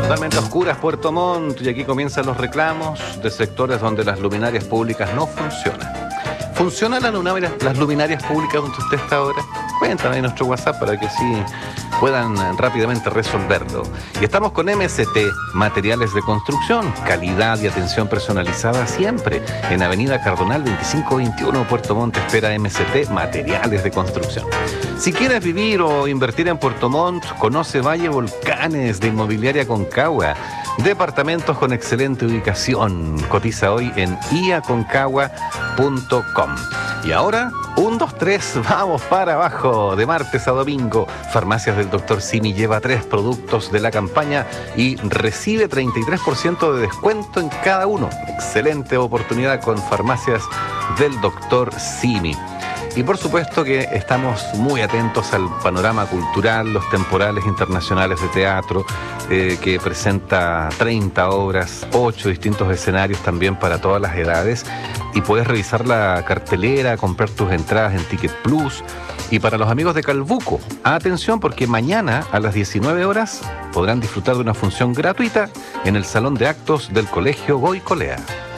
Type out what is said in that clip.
Totalmente oscuras Puerto Montt, y aquí comienzan los reclamos de sectores donde las luminarias públicas no funcionan. ¿Funcionan las luminarias públicas donde usted está ahora? Cuéntame en nuestro WhatsApp para que así puedan rápidamente resolverlo. Y estamos con MST, Materiales de Construcción, calidad y atención personalizada siempre. En Avenida Cardonal 2521, Puerto Montt, espera MST, Materiales de Construcción. Si quieres vivir o invertir en Puerto Montt, conoce Valle Volcanes de Inmobiliaria Concagua. Departamentos con excelente ubicación. Cotiza hoy en iaconcagua.com. Y ahora, 1, 2, 3, vamos para abajo. De martes a domingo, Farmacias del Dr. Simi lleva 3 productos de la campaña y recibe 33% de descuento en cada uno. Excelente oportunidad con Farmacias del Dr. Simi. Y por supuesto que estamos muy atentos al panorama cultural, los temporales internacionales de teatro, que presenta 30 obras, 8 distintos escenarios también para todas las edades. Y puedes revisar la cartelera, comprar tus entradas en Ticket Plus. Y para los amigos de Calbuco, atención porque mañana a las 19 horas podrán disfrutar de una función gratuita en el Salón de Actos del Colegio Goicolea.